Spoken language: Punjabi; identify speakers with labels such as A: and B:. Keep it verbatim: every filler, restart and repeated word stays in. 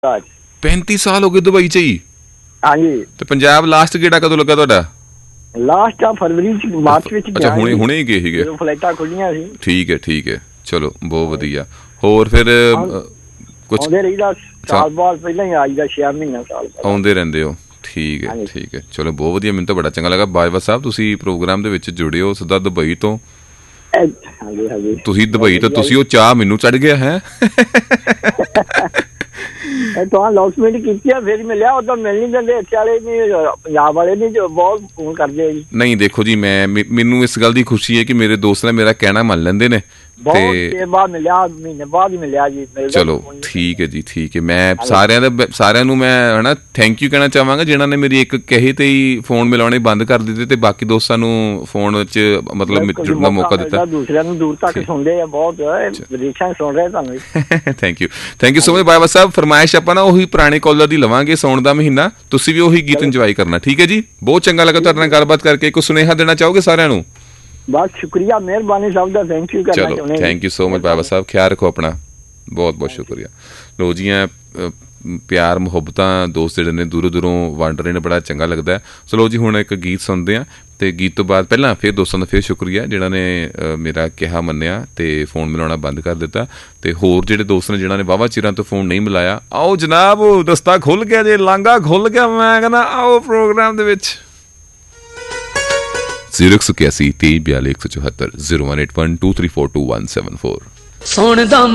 A: पैंती साल हो गए दुबई च ही?
B: हाँ जी।
A: ते पंजाब लास्ट गेड़ा कदों लगा तुहाडा?
B: लास्ट आ फरवरी च मार्च विच
A: अच्छा हुणे हुणे ही गए सीगे?
B: ਜਦੋਂ ਫਲਾਈਟਾਂ ਖੁੱਲੀਆਂ ਸੀ।
A: ठीक है ठीक है चलो बहुत वधिया। होर फिर कुछ
B: ਆਉਂਦੇ ਰਹੀਦਾ ਸਾਲ ਬਾਅਦ ਪਹਿਲਾਂ ਹੀ ਆਈਦਾ ਛੇ ਮਹੀਨੇ ਸਾਲ ਬਾਅਦ
A: ਆਉਂਦੇ ਰਹਿੰਦੇ ਹੋ। ਠੀਕ ਹੈ ਠੀਕ ਹੈ ਚਲੋ ਬਹੁਤ ਵਧੀਆ। ਮੈਨੂੰ ਤਾਂ ਬੜਾ ਚੰਗਾ ਲੱਗਾ ਬਾਜਵਾ ਸਾਹਿਬ ਤੁਸੀਂ ਪ੍ਰੋਗਰਾਮ ਦੇ ਵਿੱਚ ਜੁੜੇ ਹੋ ਸਿੱਧਾ ਦੁਬਈ ਤੋਂ।
B: ਹਾਂਜੀ ਹਾਂਜੀ
A: ਤੁਸੀਂ ਦੁਬਈ ਤੋਂ ਤੁਸੀਂ ਉਹ ਚਾਹ ਮੈਨੂੰ ਚੜ ਗਿਆ ਹੈ।
B: ਤੁਹਾਨੂੰ ਲੌਸਮੈਂਟ ਕੀਤੀ ਆ ਫਿਰ ਮਿਲਿਆ ਉਦੋਂ ਮਿਲ ਨਹੀਂ ਦਿੰਦੇ ਇੱਥੇ ਵਾਲੇ ਨਹੀਂ ਪੰਜਾਬ ਵਾਲੇ ਨਹੀਂ ਜੋ ਬਹੁਤ ਫੋਨ ਕਰਦੇ ਆ ਜੀ।
A: ਨਹੀਂ ਦੇਖੋ ਜੀ ਮੈਂ ਮੈਨੂੰ ਇਸ ਗੱਲ ਦੀ ਖੁਸ਼ੀ ਹੈ ਕਿ ਮੇਰੇ ਦੋਸਤ ਨੇ ਮੇਰਾ ਕਹਿਣਾ ਮੰਨ ਲੈਂਦੇ ਨੇ
B: ਬਹੁਤ ਦੇਰ ਬਾਅਦ ਮਿਲਿਆ ਮਹੀਨੇ ਬਾਅਦ ਹੀ ਮਿਲਿਆ ਜੀ।
A: ਚਲੋ ਠੀਕ ਹੈ ਜੀ ਠੀਕ ਹੈ। ਮੈਂ ਸਾਰਿਆਂ ਦਾ ਸਾਰਿਆਂ ਨੂੰ ਮੈਂ ਹਨਾ ਥੈਂਕ ਯੂ ਕਹਿਣਾ ਚਾਹਾਂਗਾ ਜਿਹਨਾਂ ਨੇ ਮੇਰੀ ਇੱਕ ਕਹੇ ਤੇ ਹੀ ਫੋਨ ਮਿਲਾਉਣੇ ਬੰਦ ਕਰ ਦਿੱਤੇ ਤੇ ਬਾਕੀ ਦੋਸਤਾਂ ਨੂੰ ਫੋਨ 'ਚ ਮਤਲਬ ਜੁੜਨ ਦਾ ਮੌਕਾ ਦਿੱਤਾ।
B: ਦੂਸਰਿਆਂ ਨੂੰ ਦੂਰ ਤੱਕ ਸੁਣਦੇ ਆ ਬਹੁਤ ਵਿਦੇਸ਼ਾਂ ਸੁਣ ਰਹੇ ਤੁਹਾਨੂੰ।
A: Thank you thank you so much ਬਾਬਾ ਸਾਹਿਬ। ਫਰਮਾਇਸ਼ ਆਪਾਂ ਨਾ ਉਹੀ ਪੁਰਾਣੇ ਕਾਲਰ ਦੀ ਲਵਾਂਗੇ ਸਾਉਣ ਦਾ ਮਹੀਨਾ ਤੁਸੀਂ ਵੀ ਉਹੀ ਗੀਤ ਇੰਜੋਏ ਕਰਨਾ ਠੀਕ ਹੈ ਜੀ। ਬਹੁਤ ਚੰਗਾ ਲੱਗਾ ਤੁਹਾਡੇ ਨਾਲ ਗੱਲਬਾਤ ਕਰਕੇ। ਕੋਈ ਸੁਨੇਹਾ ਦੇਣਾ ਚਾਹੋਗੇ ਸਾਰਿਆਂ ਨੂੰ?
B: ਬਸ ਸ਼ੁਕਰੀਆ ਮਿਹਰਬਾਨੀ ਸਭ ਦਾ ਥੈਂਕ ਯੂ ਕਰਨਾ ਚਾਹੁੰਦੇ।
A: ਚਲੋ ਥੈਂਕ ਯੂ ਸੋ ਮਚ ਬਾਬਾ ਸਾਹਿਬ ਖਿਆਲ ਰੱਖੋ ਆਪਣਾ ਬਹੁਤ ਬਹੁਤ ਸ਼ੁਕਰੀਆ। ਲੋ ਜੀ ਐ ਪਿਆਰ ਮੁਹੱਬਤਾਂ ਦੋਸਤ ਜਿਹੜੇ ਨੇ ਦੂਰੋਂ ਦੂਰੋਂ ਵੰਡ ਰਹੇ ਨੇ ਬੜਾ ਚੰਗਾ ਲੱਗਦਾ। ਚਲੋ ਜੀ ਹੁਣ ਇੱਕ ਗੀਤ ਸੁਣਦੇ ਹਾਂ ਤੇ ਗੀਤ ਤੋਂ ਬਾਅਦ ਪਹਿਲਾਂ ਫਿਰ ਦੋਸਤਾਂ ਦਾ ਫਿਰ ਸ਼ੁਕਰੀਆ ਜਿਹਨਾਂ ਨੇ ਮੇਰਾ ਕਿਹਾ ਮੰਨਿਆ ਤੇ ਫੋਨ ਮਿਲਾਉਣਾ ਬੰਦ ਕਰ ਦਿੱਤਾ ਤੇ ਹੋਰ ਜਿਹੜੇ ਦੋਸਤ ਨੇ ਜਿਹਨਾਂ ਨੇ ਵਾਹਵਾ ਚਿਰਾਂ ਤੋਂ ਫੋਨ ਨਹੀਂ ਮਿਲਾਇਆ ਆਓ ਜਨਾਬ ਰਸਤਾ ਖੁੱਲ ਗਿਆ ਜੇ ਲਾਂਘਾ ਖੁੱਲ ਗਿਆ ਮੈਂ ਕਹਿੰਦਾ ਆਓ ਪ੍ਰੋਗਰਾਮ ਦੇ ਵਿੱਚ। ਜ਼ੀਰੋ ਇੱਕ ਸੌ ਇਕਿਆਸੀ ਤੇਈ ਬਿਆਲੀ ਇੱਕ ਸੌ ਚੁਹੱਤਰ zero one eight one two three four two one seven four.